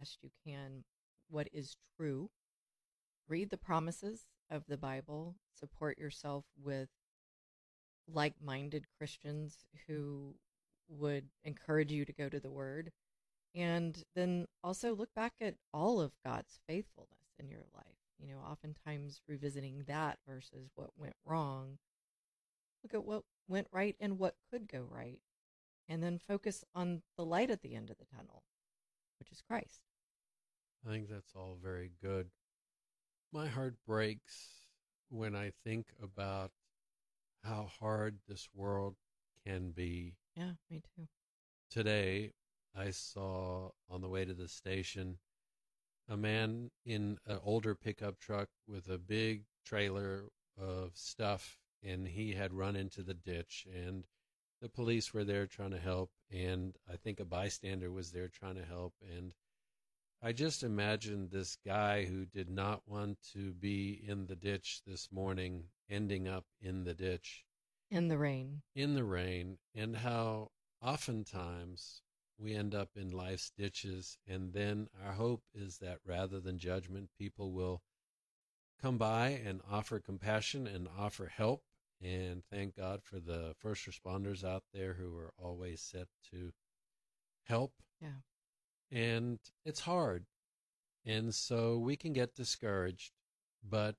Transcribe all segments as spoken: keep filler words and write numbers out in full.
best you can what is true. Read the promises of the Bible, support yourself with like minded Christians who would encourage you to go to the Word, and then also look back at all of God's faithfulness in your life. You know, oftentimes revisiting that versus what went wrong. Look at what went right and what could go right, and then focus on the light at the end of the tunnel, which is Christ. I think that's all very good. My heart breaks when I think about how hard this world can be. Yeah, me too. Today, I saw on the way to the station a man in an older pickup truck with a big trailer of stuff, and he had run into the ditch, and the police were there trying to help, and I think a bystander was there trying to help, and I just imagined this guy who did not want to be in the ditch this morning ending up in the ditch. In the rain. In the rain, and how oftentimes we end up in life's ditches, and then our hope is that rather than judgment, people will come by and offer compassion and offer help. And thank God for the first responders out there who are always set to help. Yeah. And it's hard. And so we can get discouraged. But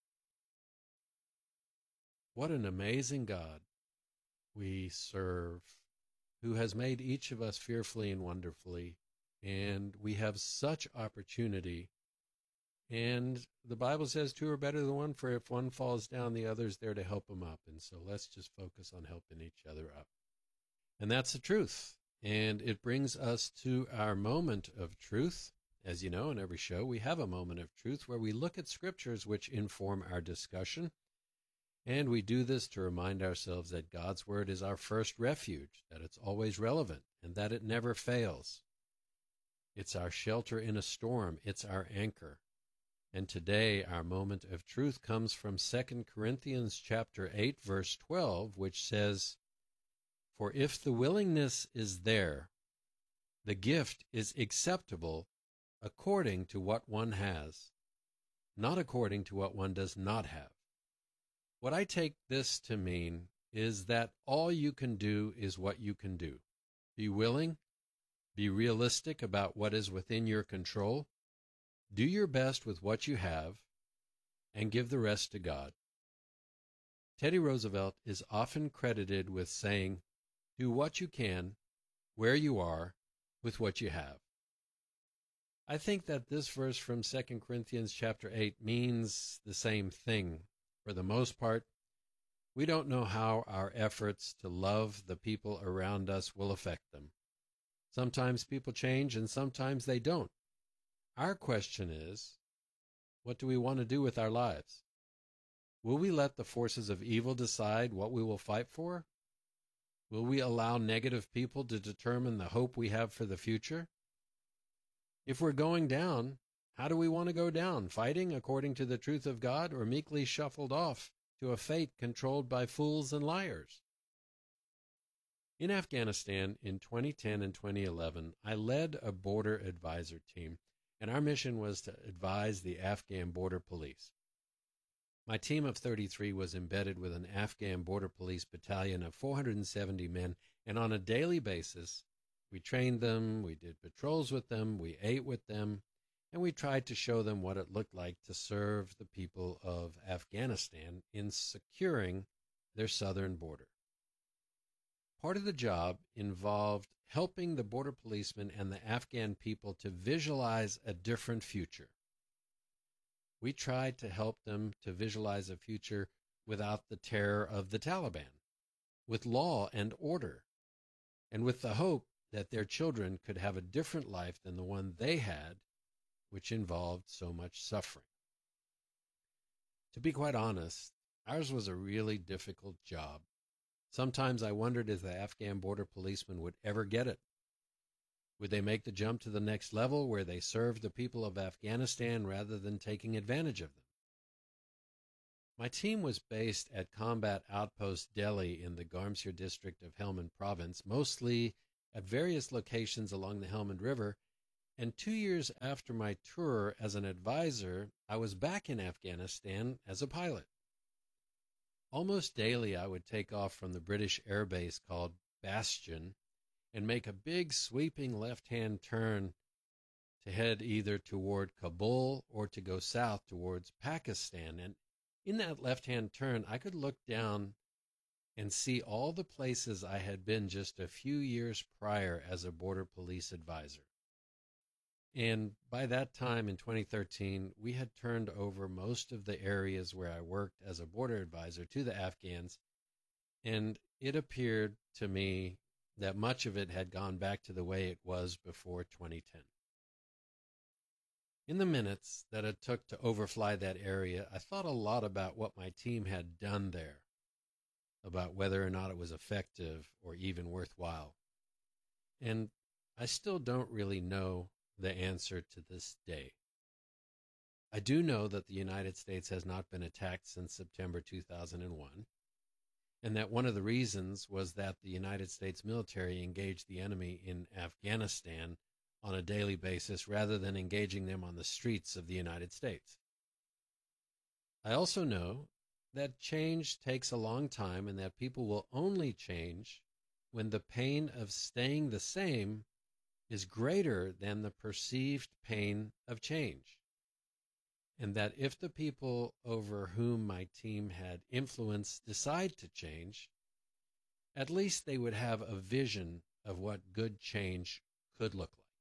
what an amazing God we serve, who has made each of us fearfully and wonderfully. And we have such opportunity. And the Bible says two are better than one, for if one falls down, the other's there to help him up. And so let's just focus on helping each other up. And that's the truth. And it brings us to our moment of truth. As you know, in every show, we have a moment of truth where we look at scriptures which inform our discussion. And we do this to remind ourselves that God's word is our first refuge, that it's always relevant, and that it never fails. It's our shelter in a storm. It's our anchor. And today, our moment of truth comes from Second Corinthians chapter eight, verse twelve, which says, "For if the willingness is there, the gift is acceptable according to what one has, not according to what one does not have." What I take this to mean is that all you can do is what you can do. Be willing, be realistic about what is within your control, do your best with what you have, and give the rest to God. Teddy Roosevelt is often credited with saying, "Do what you can, where you are, with what you have." I think that this verse from Second Corinthians chapter eight means the same thing. For the most part, we don't know how our efforts to love the people around us will affect them. Sometimes people change and sometimes they don't. Our question is, what do we want to do with our lives? Will we let the forces of evil decide what we will fight for? Will we allow negative people to determine the hope we have for the future? If we're going down, how do we want to go down, fighting according to the truth of God, or meekly shuffled off to a fate controlled by fools and liars? In Afghanistan in twenty ten and twenty eleven, I led a border advisor team, and our mission was to advise the Afghan border police. My team of thirty-three was embedded with an Afghan border police battalion of four hundred seventy men, and on a daily basis, we trained them, we did patrols with them, we ate with them, and we tried to show them what it looked like to serve the people of Afghanistan in securing their southern border. Part of the job involved helping the border policemen and the Afghan people to visualize a different future. We tried to help them to visualize a future without the terror of the Taliban, with law and order, and with the hope that their children could have a different life than the one they had, which involved so much suffering. To be quite honest, ours was a really difficult job. Sometimes I wondered if the Afghan border policemen would ever get it. Would they make the jump to the next level where they served the people of Afghanistan rather than taking advantage of them? My team was based at Combat Outpost Delhi in the Garmsir district of Helmand Province, mostly at various locations along the Helmand River, And two years after my tour as an advisor, I was back in Afghanistan as a pilot. Almost daily, I would take off from the British air base called Bastion and make a big sweeping left-hand turn to head either toward Kabul or to go south towards Pakistan. And in that left-hand turn, I could look down and see all the places I had been just a few years prior as a border police advisor. And by that time in twenty thirteen, we had turned over most of the areas where I worked as a border advisor to the Afghans, and it appeared to me that much of it had gone back to the way it was before twenty ten. In the minutes that it took to overfly that area, I thought a lot about what my team had done there, about whether or not it was effective or even worthwhile. And I still don't really know the answer to this day. I do know that the United States has not been attacked since September two thousand one, and that one of the reasons was that the United States military engaged the enemy in Afghanistan on a daily basis rather than engaging them on the streets of the United States. I also know that change takes a long time and that people will only change when the pain of staying the same is greater than the perceived pain of change. And that if the people over whom my team had influence decide to change, at least they would have a vision of what good change could look like.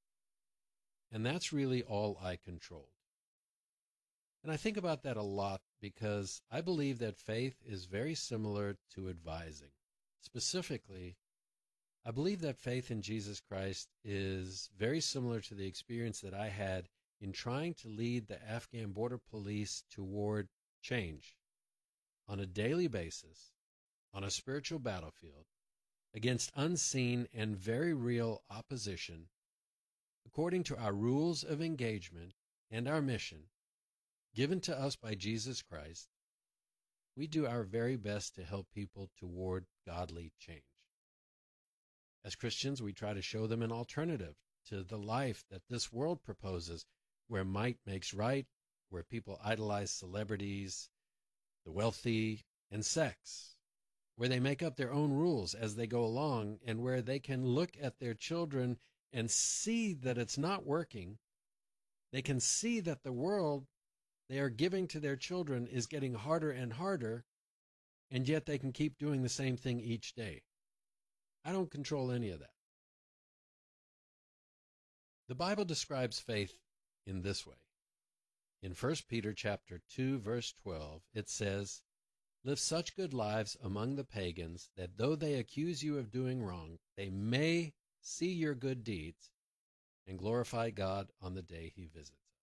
And that's really all I controlled. And I think about that a lot because I believe that faith is very similar to advising. Specifically, I believe that faith in Jesus Christ is very similar to the experience that I had in trying to lead the Afghan border police toward change on a daily basis, on a spiritual battlefield, against unseen and very real opposition, according to our rules of engagement and our mission, given to us by Jesus Christ. We do our very best to help people toward godly change. As Christians, we try to show them an alternative to the life that this world proposes, where might makes right, where people idolize celebrities, the wealthy, and sex, where they make up their own rules as they go along, and where they can look at their children and see that it's not working. They can see that the world they are giving to their children is getting harder and harder, and yet they can keep doing the same thing each day. I don't control any of that. The Bible describes faith in this way. In First Peter chapter two, verse twelve, it says, "Live such good lives among the pagans that though they accuse you of doing wrong, they may see your good deeds and glorify God on the day he visits us."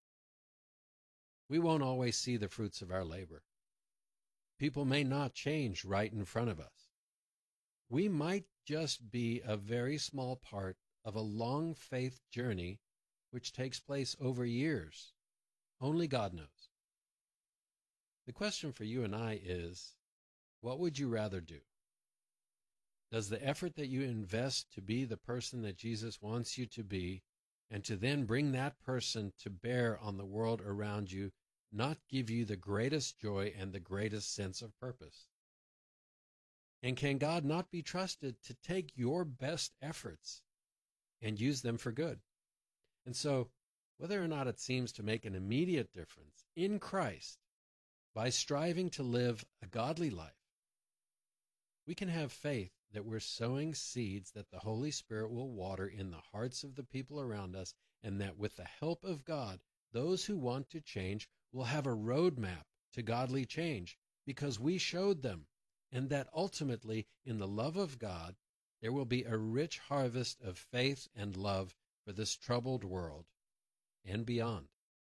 We won't always see the fruits of our labor. People may not change right in front of us. We might just be a very small part of a long faith journey which takes place over years. Only God knows. The question for you and I is, what would you rather do? Does the effort that you invest to be the person that Jesus wants you to be, and to then bring that person to bear on the world around you, not give you the greatest joy and the greatest sense of purpose? And can God not be trusted to take your best efforts and use them for good? And so, whether or not it seems to make an immediate difference in Christ by striving to live a godly life, we can have faith that we're sowing seeds that the Holy Spirit will water in the hearts of the people around us, and that with the help of God, those who want to change will have a roadmap to godly change because we showed them, and that ultimately, in the love of God, there will be a rich harvest of faith and love for this troubled world and beyond.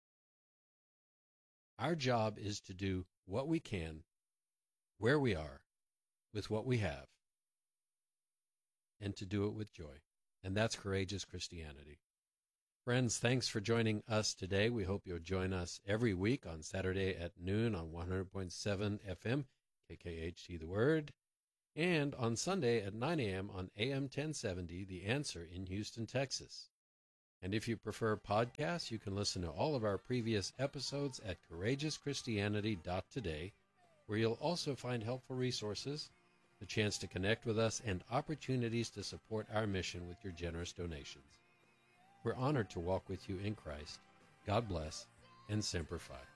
Our job is to do what we can, where we are, with what we have, and to do it with joy. And that's courageous Christianity. Friends, thanks for joining us today. We hope you'll join us every week on Saturday at noon on one hundred point seven F M, K K H T The Word, and on Sunday at nine A M on A M ten seventy, The Answer in Houston, Texas. And if you prefer podcasts, you can listen to all of our previous episodes at courageous christianity dot today, where you'll also find helpful resources, the chance to connect with us, and opportunities to support our mission with your generous donations. We're honored to walk with you in Christ. God bless, and Semper Fi.